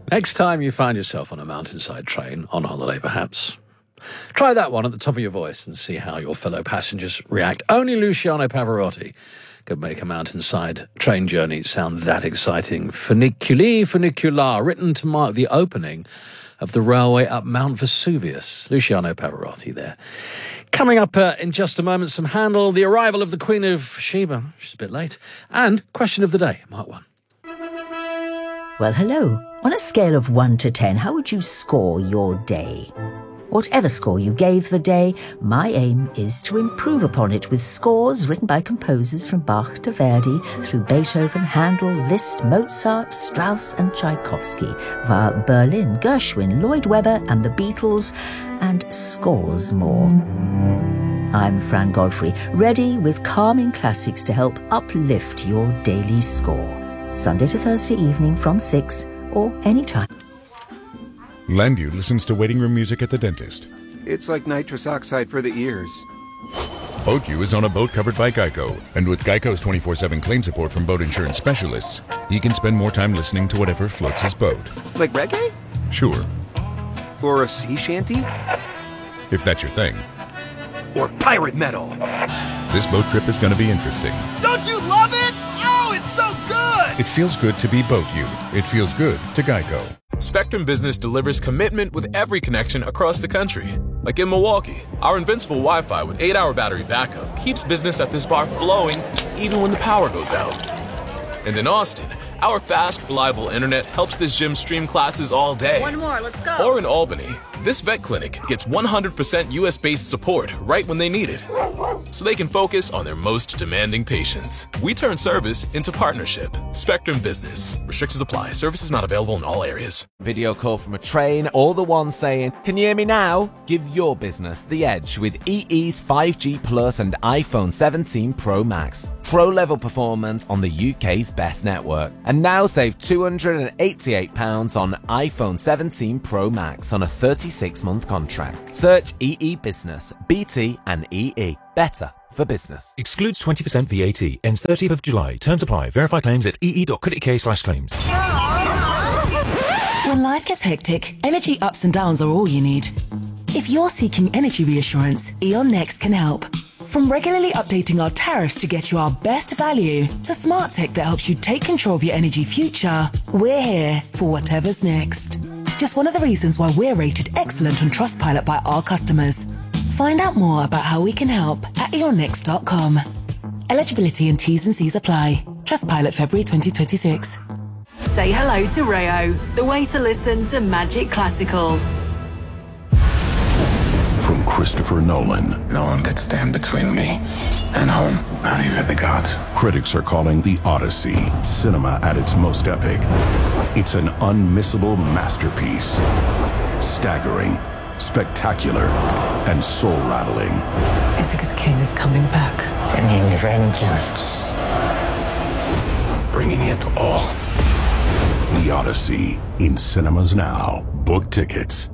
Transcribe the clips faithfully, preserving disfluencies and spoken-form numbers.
Next time you find yourself on a mountainside train, on holiday perhaps, try that one at the top of your voice and see how your fellow passengers react. Only Luciano Pavarotti could make a mountainside train journey sound that exciting. Funiculi Funicular, written to mark the opening of the railway up Mount Vesuvius. Luciano Pavarotti there. Coming up uh, in just a moment, some Handel, the arrival of the Queen of Sheba, she's a bit late, and question of the day, Mark one. Well, hello. On a scale of one to ten, how would you score your day? Whatever score you gave the day, my aim is to improve upon it with scores written by composers from Bach to Verdi, through Beethoven, Handel, Liszt, Mozart, Strauss and Tchaikovsky, via Berlin, Gershwin, Lloyd Webber and the Beatles, and scores more. I'm Fran Godfrey, ready with calming classics to help uplift your daily score. Sunday to Thursday evening from six or anytime. Landu listens to waiting room music at the dentist. It's like nitrous oxide for the ears. BoatU is on a boat covered by Geico, and with Geico's twenty-four seven claim support from boat insurance specialists, he can spend more time listening to whatever floats his boat. Like reggae? Sure. Or a sea shanty? If that's your thing. Or pirate metal? This boat trip is going to be interesting. Don't you love it? Oh, it's so good! It feels good to be BoatU. It feels good to Geico. Spectrum Business delivers commitment with every connection across the country. Like in Milwaukee, our invincible Wi-Fi with eight hour battery backup keeps business at this bar flowing even when the power goes out. And in Austin, our fast, reliable internet helps this gym stream classes all day. One more, let's go. Or in Albany, this vet clinic gets one hundred percent U S-based support right when they need it, so they can focus on their most demanding patients. We turn service into partnership. Spectrum Business. Restrictions apply. Services not available in all areas. Video call from a train, or the one saying, "Can you hear me now?" Give your business the edge with E E's five G Plus and iPhone seventeen Pro Max. Pro-level performance on the U K's best network. And now save two hundred eighty-eight pounds on iPhone seventeen Pro Max on a thirty-six month contract. Search E E Business, B T and E E. Better for business. Excludes twenty percent V A T. Ends thirtieth of July. Terms apply. Verify claims at ee.co.uk slash claims. When life gets hectic, energy ups and downs are all you need. If you're seeking energy reassurance, E.ON Next can help. From regularly updating our tariffs to get you our best value, to smart tech that helps you take control of your energy future, we're here for whatever's next. Just one of the reasons why we're rated excellent on Trustpilot by our customers. Find out more about how we can help at e on next dot com. Eligibility and T's and C's apply. Trustpilot February twenty twenty-six. Say hello to Rayo, the way to listen to Magic Classical. From Christopher Nolan. No one could stand between me and home, not even the gods. Critics are calling The Odyssey cinema at its most epic. It's an unmissable masterpiece. Staggering, spectacular, and soul-rattling. Ithaca's king is coming back. Bringing vengeance. Bringing it all. The Odyssey, in cinemas now. Book tickets.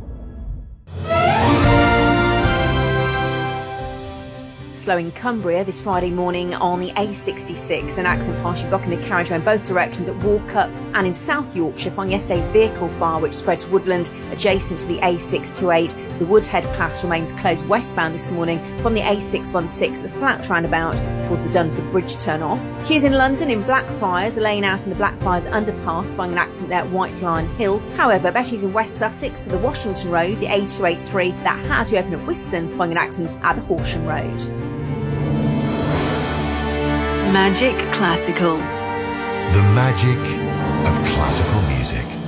Slow in Cumbria this Friday morning on the A sixty-six. An accident partially blocking the carriageway in both directions at Walcup and in South Yorkshire following yesterday's vehicle fire which spread to woodland adjacent to the A six twenty-eight. The Woodhead Pass remains closed westbound this morning from the A six sixteen, the flat roundabout towards the Dunford Bridge turn-off. Queues in London in Blackfriars are laying out in the Blackfriars underpass following an accident there at White Lion Hill. However, better in West Sussex for the Washington Road, the A two eighty-three, that has reopened at Wiston following an accident at the Horsham Road. Magic Classical. The magic of classical music.